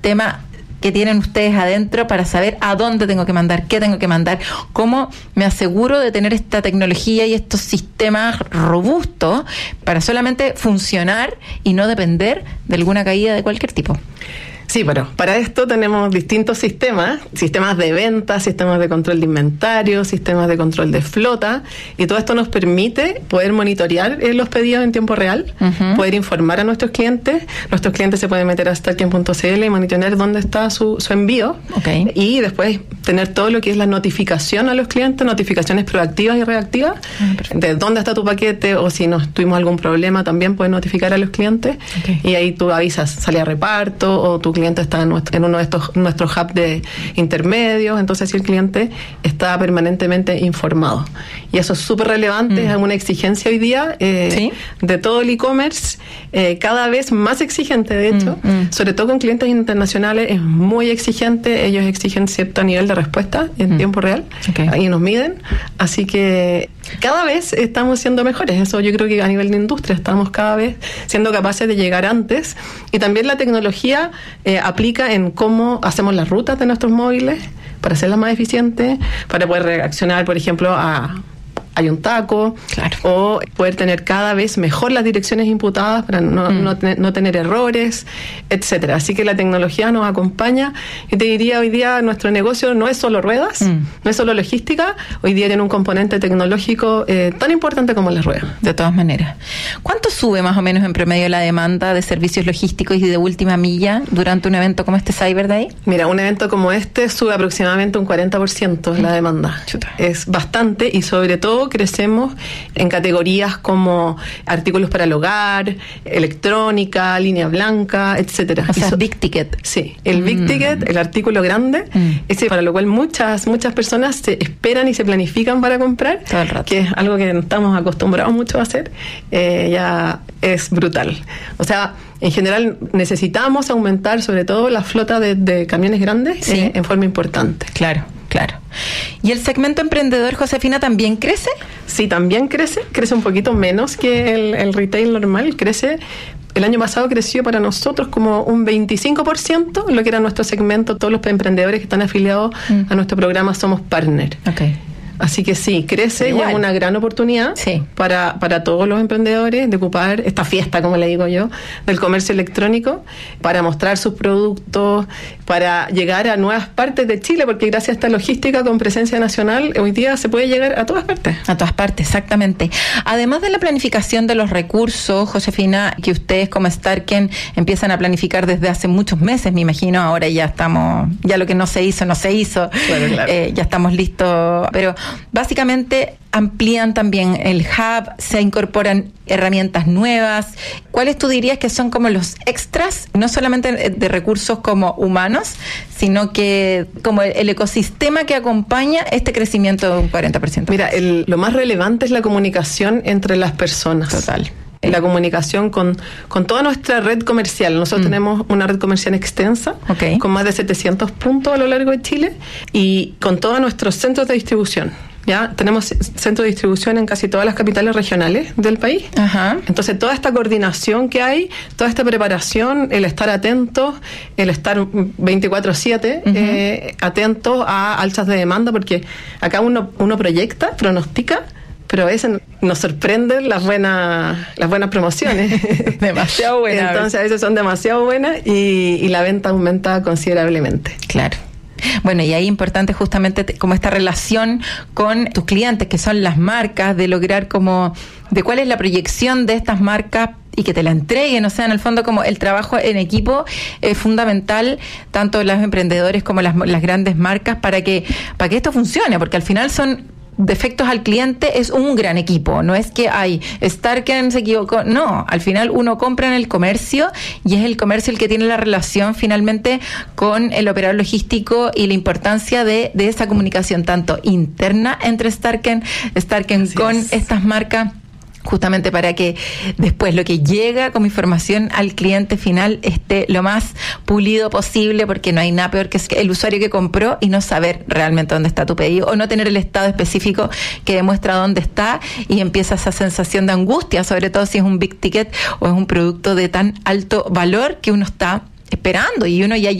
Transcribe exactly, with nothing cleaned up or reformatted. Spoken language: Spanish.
sistema que tienen ustedes adentro para saber a dónde tengo que mandar, qué tengo que mandar, cómo me aseguro de tener esta tecnología y estos sistemas robustos para solamente funcionar y no depender de alguna caída de cualquier tipo. Sí, pero para esto tenemos distintos sistemas, sistemas de venta, sistemas de control de inventario, sistemas de control de flota, y todo esto nos permite poder monitorear eh, los pedidos en tiempo real, uh-huh. poder informar a nuestros clientes. Nuestros clientes se pueden meter a starken punto c l y monitorear dónde está su, su envío, okay. y después tener todo lo que es la notificación a los clientes, notificaciones proactivas y reactivas, uh-huh. de dónde está tu paquete, o si nos tuvimos algún problema también puedes notificar a los clientes, okay. y ahí tú avisas, sale a reparto, o tu cliente está en, nuestro, en uno de estos nuestros hubs de intermedios, entonces si el cliente está permanentemente informado. Y eso es súper relevante, mm. es una exigencia hoy día eh, ¿Sí? de todo el e-commerce, eh, cada vez más exigente, de hecho, mm, mm. sobre todo con clientes internacionales, es muy exigente, ellos exigen cierto nivel de respuesta en mm. tiempo real, okay. ahí nos miden, así que cada vez estamos siendo mejores. Eso yo creo que a nivel de industria estamos cada vez siendo capaces de llegar antes, y también la tecnología eh, aplica en cómo hacemos las rutas de nuestros móviles para hacerlas más eficientes, para poder reaccionar, por ejemplo, a hay un taco, claro. o poder tener cada vez mejor las direcciones imputadas para no, mm. no, tener, no tener errores, etcétera. Así que la tecnología nos acompaña, y te diría, hoy día nuestro negocio no es solo ruedas, mm. no es solo logística, hoy día tiene un componente tecnológico eh, tan importante como las ruedas. De todas maneras. ¿Cuánto sube más o menos en promedio la demanda de servicios logísticos y de última milla durante un evento como este Cyber Day? Mira, un evento como este sube aproximadamente un cuarenta por ciento mm. la demanda. Chuta. Es bastante, y sobre todo crecemos en categorías como artículos para el hogar, electrónica, línea blanca, etcétera. O sea, so, Big Ticket. Sí, el mm. Big Ticket, el artículo grande, mm. ese para lo cual muchas muchas personas se esperan y se planifican para comprar, todo el rato. Que es algo que estamos acostumbrados mucho a hacer, eh, ya es brutal. O sea, en general necesitamos aumentar sobre todo la flota de, de camiones grandes, sí. eh, en forma importante. Claro. Claro. ¿Y el segmento emprendedor, Josefina, también crece? Sí, también crece. Crece un poquito menos que el, el retail normal. Crece. El año pasado creció para nosotros como un veinticinco por ciento, lo que era nuestro segmento. Todos los emprendedores que están afiliados mm. a nuestro programa somos partner. Okay. Así que sí, crece y es una gran oportunidad sí. para, para todos los emprendedores de ocupar esta fiesta, como le digo yo, del comercio electrónico, para mostrar sus productos, para llegar a nuevas partes de Chile, porque gracias a esta logística con presencia nacional, hoy día se puede llegar a todas partes. A todas partes, exactamente. Además de la planificación de los recursos, Josefina, que ustedes como Starken empiezan a planificar desde hace muchos meses, me imagino, ahora ya estamos, ya lo que no se hizo, no se hizo, claro, claro. Eh, ya estamos listos, pero básicamente amplían también el hub, se incorporan herramientas nuevas. ¿Cuáles tú dirías que son como los extras, no solamente de recursos como humanos, sino que como el, el ecosistema que acompaña este crecimiento de un cuarenta por ciento? Mira, el, lo más relevante es la comunicación entre las personas. Total. La comunicación con, con toda nuestra red comercial. Nosotros mm. tenemos una red comercial extensa, okay. con más de setecientos puntos a lo largo de Chile, y con todos nuestros centros de distribución. Ya tenemos centros de distribución en casi todas las capitales regionales del país. Ajá. Entonces, toda esta coordinación que hay, toda esta preparación, el estar atentos, el estar veinticuatro siete, uh-huh. eh, atentos a alzas de demanda, porque acá uno, uno proyecta, pronostica, pero a veces nos sorprenden las buenas las buenas promociones. Demasiado buenas. Entonces, a veces son demasiado buenas y, y la venta aumenta considerablemente. Claro. Bueno, y ahí importante justamente te, como esta relación con tus clientes, que son las marcas, de lograr como, de cuál es la proyección de estas marcas y que te la entreguen. O sea, en el fondo, como el trabajo en equipo es fundamental, tanto los emprendedores como las, las grandes marcas, para que, para que esto funcione, porque al final son defectos al cliente, es un gran equipo, no es que hay Starken se equivocó, no, al final uno compra en el comercio y es el comercio el que tiene la relación finalmente con el operador logístico, y la importancia de, de esa comunicación tanto interna entre Starken, Starken Así con es. Estas marcas, justamente para que después lo que llega como información al cliente final esté lo más pulido posible, porque no hay nada peor que el usuario que compró y no saber realmente dónde está tu pedido, o no tener el estado específico que demuestra dónde está, y empieza esa sensación de angustia, sobre todo si es un big ticket o es un producto de tan alto valor que uno está esperando, y uno ya